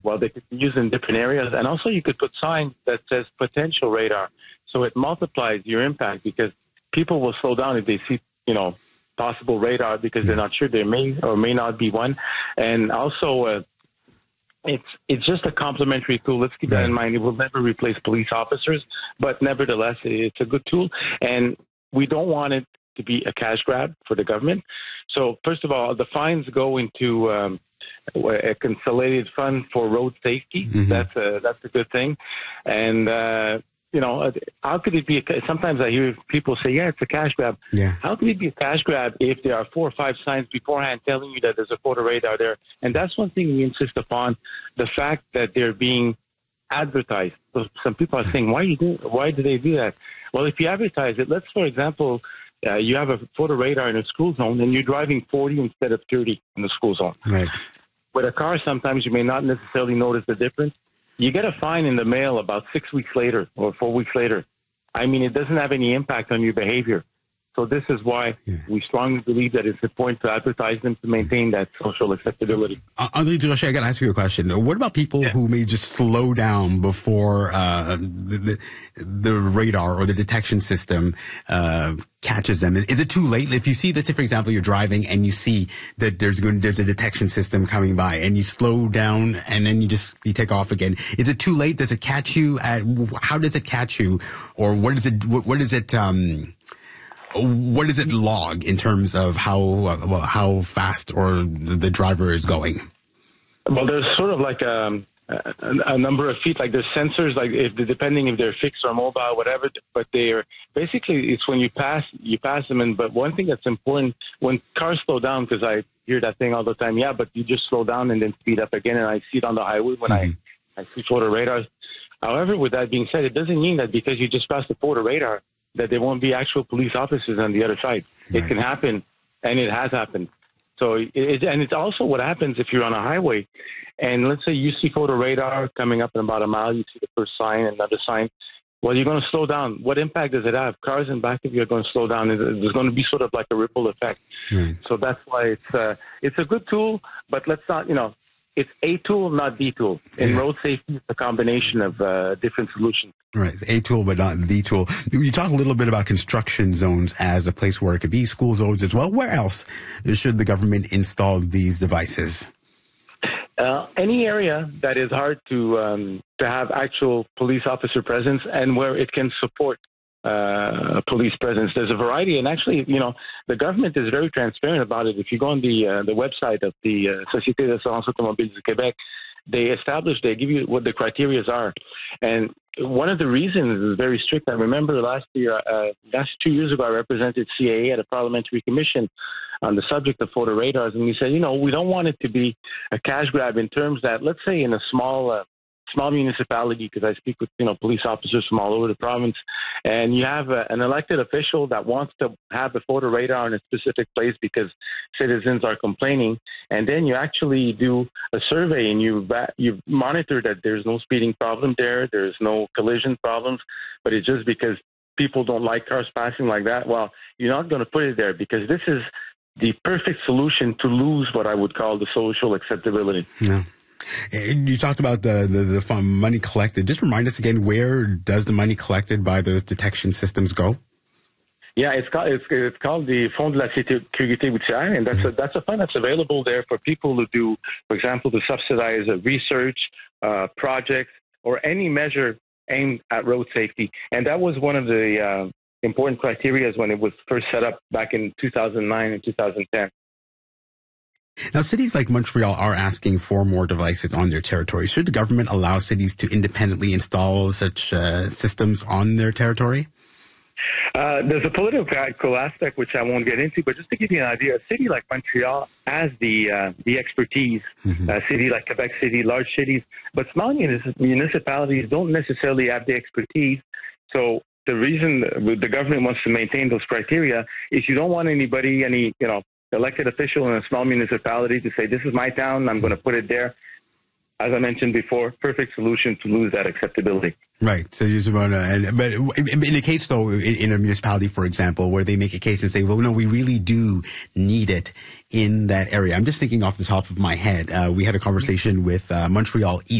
Well, they could be used in different areas. And also you could put signs that says potential radar. So it multiplies your impact because people will slow down if they see, possible radar because they're not sure there may or may not be one. And also, it's just a complementary tool. Let's keep that in mind. It will never replace police officers, but nevertheless, it's a good tool. And we don't want it to be a cash grab for the government. So first of all, the fines go into a consolidated fund for road safety. Mm-hmm. That's a good thing. And how could it be? Sometimes I hear people say, "Yeah, it's a cash grab." Yeah. How could it be a cash grab if there are 4 or 5 signs beforehand telling you that there's a photo radar there? And that's one thing we insist upon: the fact that they're being advertised. So some people are saying, "Why do they do that?" Well, if you advertise it, let's, for example, you have a photo radar in a school zone, and you're driving 40 instead of 30 in the school zone. Right. With a car, sometimes you may not necessarily notice the difference. You get a fine in the mail about 6 weeks later or 4 weeks later. I mean, it doesn't have any impact on your behavior. So this is why we strongly believe that it's important to advertise them to maintain that social acceptability. André Durocher, I got to ask you a question. What about people who may just slow down before the radar or the detection system catches them? Is it too late? If you see that, for example, you're driving and you see that there's a detection system coming by and you slow down and then you take off again, is it too late? Does it catch you? How does it catch you? Or what does it log in terms of how fast or the driver is going? Well, there's sort of like a number of feet, like there's sensors, like depending if they're fixed or mobile, whatever. But they're basically it's when you pass them. And but one thing that's important when cars slow down, because I hear that thing all the time. Yeah, but you just slow down and then speed up again. And I see it on the highway when I see photo radars. However, with that being said, it doesn't mean that because you just passed the photo radar that there won't be actual police officers on the other side. Right. It can happen, and it has happened. So, it's also what happens if you're on a highway, and let's say you see photo radar coming up in about a mile, you see the first sign, another sign. Well, you're going to slow down. What impact does it have? Cars in back of you are going to slow down. There's going to be sort of like a ripple effect. Right. So that's why it's a good tool, but let's not, it's a tool, not the tool. In road safety, it's a combination of different solutions. Right. A tool, but not the tool. You talk a little bit about construction zones as a place where it could be, school zones as well. Where else should the government install these devices? Any area that is hard to have actual police officer presence and where it can support police presence. There's a variety, and actually, the government is very transparent about it. If you go on the website of the Société d'assurance automobile du Québec, they give you what the criteria are. And one of the reasons is very strict. I remember last 2 years ago, I represented CAA at a parliamentary commission on the subject of photo radars, and we said, we don't want it to be a cash grab in terms that, let's say, in a small municipality, because I speak with police officers from all over the province, and you have an elected official that wants to have a photo radar in a specific place because citizens are complaining, and then you actually do a survey and you monitor that there's no speeding problem there's no collision problems, but it's just because people don't like cars passing like that. Well, you're not going to put it there because this is the perfect solution to lose what I would call the social acceptability. Yeah. You talked about the money collected. Just remind us again, where does the money collected by those detection systems go? Yeah, it's called the Fonds de la Sécurité routière, and that's a fund that's available there for people who do, for example, to subsidize research, projects, or any measure aimed at road safety. And that was one of the important criteria when it was first set up back in 2009 and 2010. Now, cities like Montreal are asking for more devices on their territory. Should the government allow cities to independently install such systems on their territory? There's a political aspect which I won't get into, but just to give you an idea, a city like Montreal has the expertise. A city like Quebec City, large cities, but small municipalities don't necessarily have the expertise. So the reason the government wants to maintain those criteria is you don't want any elected official in a small municipality to say, this is my town, I'm going to put it there. as I mentioned before, perfect solution to lose that acceptability. Right. So you just want to, but in a case though, in a municipality, for example, where they make a case and say, well, no, we really do need it in that area. I'm just thinking off the top of my head. We had a conversation with Montreal East.